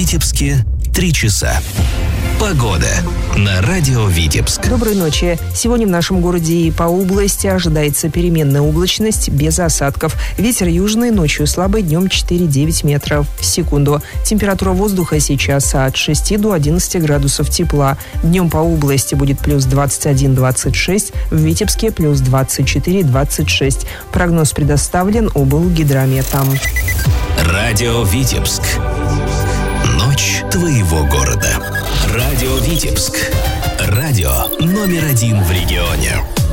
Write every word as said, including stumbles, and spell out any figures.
Витебске три часа. Погода на радио Витебск. Доброй ночи. Сегодня в нашем городе и по области ожидается переменная облачность без осадков. Ветер южный, ночью слабый, днем четыре-девять метров в секунду. Температура воздуха сейчас от шести до одиннадцати градусов тепла. Днем по области будет плюс двадцать один - двадцать шесть, в Витебске плюс двадцать четыре - двадцать шесть. Прогноз предоставлен облгидрометом. Радио Витебск. Ночь твоего города. Радио Витебск. Радио номер один в регионе.